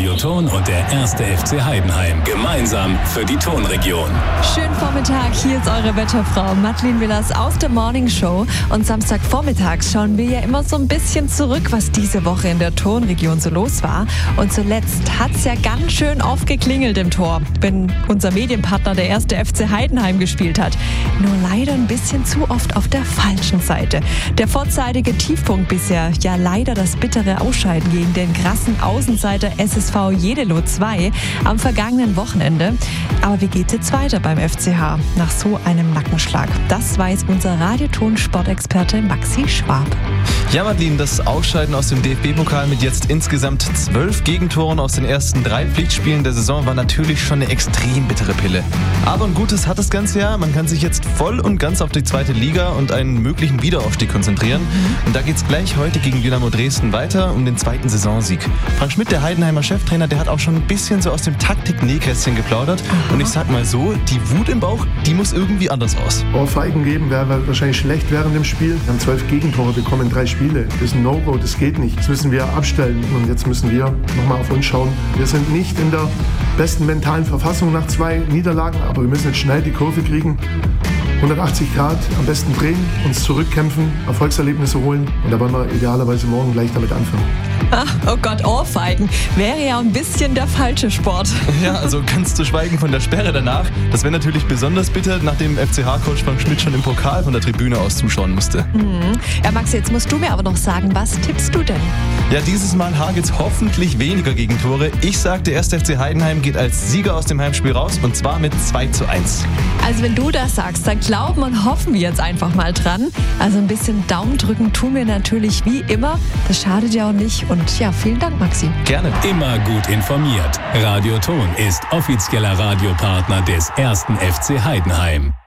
Radioton und der 1. FC Heidenheim. Gemeinsam für die Tonregion. Schönen Vormittag, hier ist eure Wetterfrau Madeleine Willers aus der Morning Show. Und Samstagvormittags schauen wir ja immer so ein bisschen zurück, was diese Woche in der Tonregion so los war. Und zuletzt hat es ja ganz schön oft geklingelt im Tor, wenn unser Medienpartner der 1. FC Heidenheim gespielt hat. Nur leider ein bisschen zu oft auf der falschen Seite. Der vorzeitige Tiefpunkt bisher, ja leider das bittere Ausscheiden gegen den krassen Außenseiter SSV Jeddelo 2 am vergangenen Wochenende. Aber wie geht es jetzt weiter beim FCH nach so einem Nackenschlag? Das weiß unser Radioton-Sportexperte Maxi Schwab. Ja, Madeleine, das Ausscheiden aus dem DFB-Pokal mit jetzt insgesamt 12 Gegentoren aus den ersten 3 Pflichtspielen der Saison war natürlich schon eine extrem bittere Pille. Aber ein Gutes hat das Ganze ja. Man kann sich jetzt voll und ganz auf die zweite Liga und einen möglichen Wiederaufstieg konzentrieren. Und da geht's gleich heute gegen Dynamo Dresden weiter um den 2. Saisonsieg. Frank Schmidt, der Heidenheimer Cheftrainer, der hat auch schon ein bisschen so aus dem Taktik-Nähkästchen geplaudert. Und ich sag mal so, die Wut im Bauch, die muss irgendwie anders aus. Ohrfeigen geben wäre wahrscheinlich schlecht während dem Spiel. Wir haben 12 Gegentore bekommen in 3 Spiele. Das ist ein No-Go, das geht nicht. Das müssen wir abstellen. Und jetzt müssen wir nochmal auf uns schauen. Wir sind nicht in der besten mentalen Verfassung nach 2 Niederlagen, aber wir müssen jetzt schnell die Kurve kriegen. 180 Grad, am besten drehen, uns zurückkämpfen, Erfolgserlebnisse holen. Und da wollen wir idealerweise morgen gleich damit anfangen. Oh Gott, Ohrfeigen wäre ja ein bisschen der falsche Sport. Ja, also ganz zu schweigen von der Sperre danach. Das wäre natürlich besonders bitter, nachdem FCH-Coach Frank Schmidt schon im Pokal von der Tribüne aus zuschauen musste. Ja, Maxi, jetzt musst du mir aber noch sagen, was tippst du denn? Ja, dieses Mal hagelt's hoffentlich weniger Gegentore. Ich sag, der 1. FC Heidenheim geht als Sieger aus dem Heimspiel raus und zwar mit 2:1. Also wenn du das sagst, dann glauben und hoffen wir jetzt einfach mal dran. Also ein bisschen Daumen drücken tun wir natürlich wie immer. Das schadet ja auch nicht. Und ja, vielen Dank, Maxi. Gerne. Immer gut informiert. Radioton ist offizieller Radiopartner des 1. FC Heidenheim.